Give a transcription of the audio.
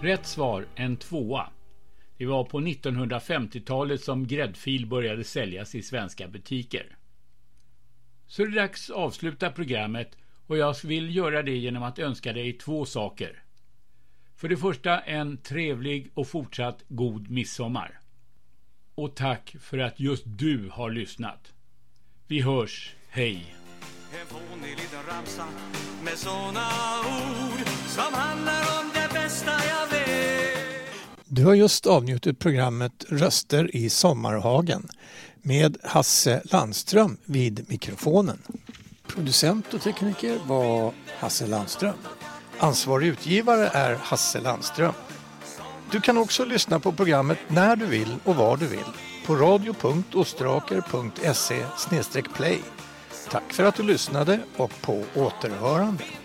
Rätt svar, en 2. Det var på 1950-talet som gräddfil började säljas i svenska butiker. Så är det dags att avsluta programmet och jag vill göra det genom att önska dig 2 saker. För det första en trevlig och fortsatt god midsommar. Och tack för att just du har lyssnat. Vi hörs, hej! En fånig liten ramsa med såna ord som handlar om det bästa jag vet. Du har just avnjutit programmet Röster i Sommarhagen med Hasse Landström vid mikrofonen. Producent och tekniker var Hasse Landström. Ansvarig utgivare är Hasse Landström. Du kan också lyssna på programmet när du vill och var du vill på radio.ostraker.se/play. Tack för att du lyssnade och på återhörande.